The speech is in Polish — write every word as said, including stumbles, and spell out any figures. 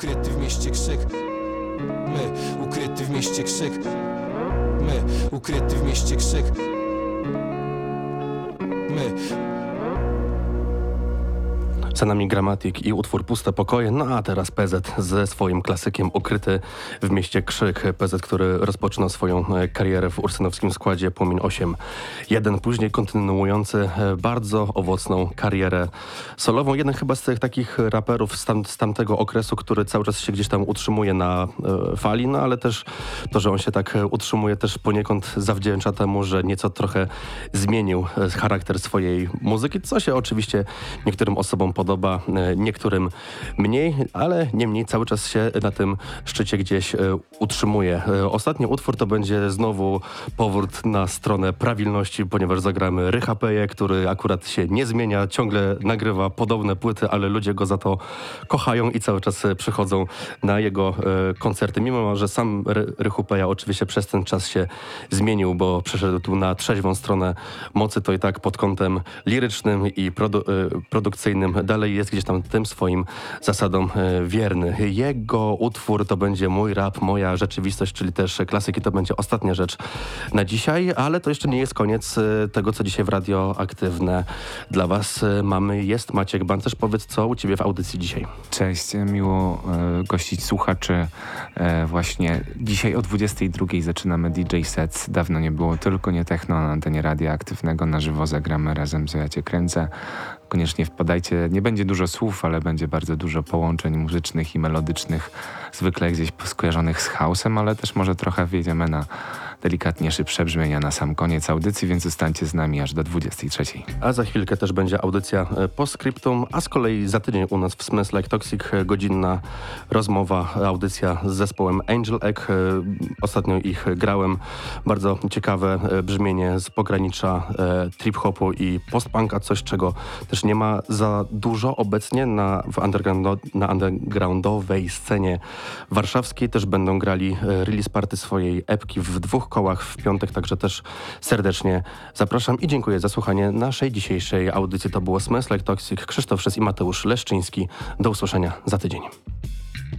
Ukryty w mieście krzyk. My, ukryty w mieście krzyk. My, ukryty w mieście krzyk. My. Za nami Gramatik i utwór Puste Pokoje, no a teraz P Z ze swoim klasykiem Ukryty w mieście krzyk. P Z, który rozpoczynał swoją karierę w ursynowskim składzie Płomień osiem jeden, później kontynuujący bardzo owocną karierę solową. Jeden chyba z tych takich raperów z, tam, z tamtego okresu, który cały czas się gdzieś tam utrzymuje na e, fali, no ale też to, że on się tak utrzymuje, też poniekąd zawdzięcza temu, że nieco trochę zmienił charakter swojej muzyki, co się oczywiście niektórym osobom podoba, niektórym mniej, ale niemniej cały czas się na tym szczycie gdzieś utrzymuje. Ostatni utwór to będzie znowu powrót na stronę prawilności, ponieważ zagramy Rycha Peję, który akurat się nie zmienia, ciągle nagrywa podobne płyty, ale ludzie go za to kochają i cały czas przychodzą na jego koncerty. Mimo że sam Rychu Peja oczywiście przez ten czas się zmienił, bo przeszedł tu na trzeźwą stronę mocy, to i tak pod kątem lirycznym i produ- produkcyjnym dalej jest gdzieś tam tym swoim zasadom wierny. Jego utwór to będzie Mój rap, moja rzeczywistość, czyli też klasyki, to będzie ostatnia rzecz na dzisiaj, ale to jeszcze nie jest koniec tego, co dzisiaj w Radio Aktywne dla was mamy. Jest Maciek Bancerz. Powiedz, co u ciebie w audycji dzisiaj? Cześć, miło e, gościć słuchaczy. E, właśnie dzisiaj o dwudziestej drugiej zaczynamy D J Sets. Dawno nie było tylko nie techno na antenie Radia Aktywnego. Na żywo zagramy razem z Ja Cię Kręcę. Koniecznie wpadajcie. Nie będzie dużo słów, ale będzie bardzo dużo połączeń muzycznych i melodycznych, zwykle gdzieś skojarzonych z house'em, ale też może trochę wjedziemy na delikatnie szybsze brzmienia na sam koniec audycji, więc zostańcie z nami aż do dwudziestej trzeciej. A za chwilkę też będzie audycja postscriptum, a z kolei za tydzień u nas w Smells Like Toxic godzinna rozmowa, audycja z zespołem Angel Egg. Ostatnio ich grałem. Bardzo ciekawe brzmienie z pogranicza trip-hopu i post-punka, coś czego też nie ma za dużo obecnie na, w undergroundo, na undergroundowej scenie warszawskiej. Też będą grali release party swojej epki w dwóch kołach w piątek, także też serdecznie zapraszam i dziękuję za słuchanie naszej dzisiejszej audycji. To było Smells Like Toxic, Krzysztof Szys i Mateusz Leszczyński. Do usłyszenia za tydzień.